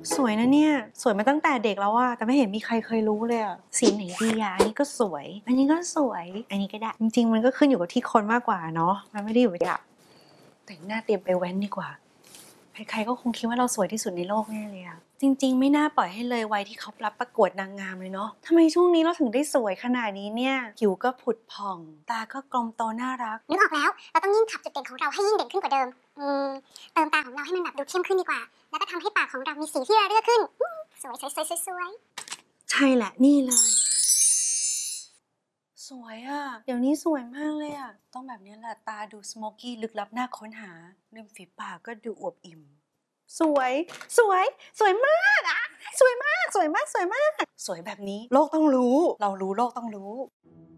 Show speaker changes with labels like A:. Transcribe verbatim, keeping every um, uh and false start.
A: สวยนะเนี่ยสวยมาตั้งแต่เด็กแล้วอะแต่ไม่เห็นมีใครเคยรู้เลยอะสีไหนดีอะอันนี้ก็สวยอันนี้ก็สวยอันนี้ก็ได้จริงๆมันก็ขึ้นอยู่กับที่คนมากกว่าเนาะมันไม่ได้อยู่ที่อะแต่งหน้าเตรียมไปแว้นดีกว่าใครๆก็คงคิดว่าเราสวยที่สุดในโลกแน่เลยอะจริงๆไม่น่าปล่อยให้เลยวัยที่เขารับประกวดนางงามเลยเนาะทำไมช่วงนี้เราถึงได้สวยขนาดนี้เนี่ยผิวก็ผุดผ่องตาก็กลมโตน่ารัก
B: นึกออกแล้วเราต้องยิ่งขับจุดเด่นของเราให้ยิ่งเด่นขึ้นกว่าเดิมอืมเติมตาของเราให้มันแบบดูเข้มขึ้นดีกว่าแล้วก็ทำให้ปากของเรามีสีที่ระเรื่อขึ้นสวยสวยสวยสวยสวย
A: ใช่แหละนี่เลยสวยอะเดี๋ยวนี้สวยมากเลยอะต้องแบบนี้แหละตาดูสโมกี้ลึกลับน่าค้นหาริมฝีปากก็ดูอวบอิ่มสวยสวยสวยมากอะสวยมากสวยมากสวยมากสวยแบบนี้โลกต้องรู้เรารู้โลกต้องรู้